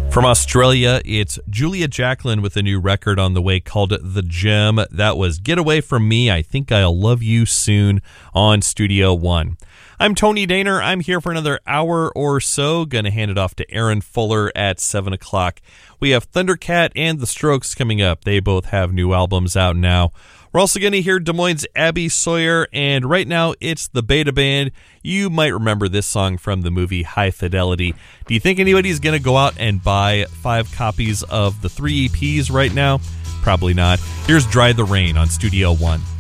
From Australia, it's Julia Jacklin with a new record on the way called The Gem. That was Get Away From Me, I Think I'll Love You Soon on Studio One. I'm Tony Daner. I'm here for another hour or so. Going to hand it off to Aaron Fuller at 7 o'clock. We have Thundercat and The Strokes coming up. They both have new albums out now. We're also going to hear Des Moines' Abby Sawyer, and right now it's the Beta Band. You might remember this song from the movie High Fidelity. Do you think anybody's going to go out and buy 5 copies of the 3 EPs right now? Probably not. Here's Dry the Rain on Studio One.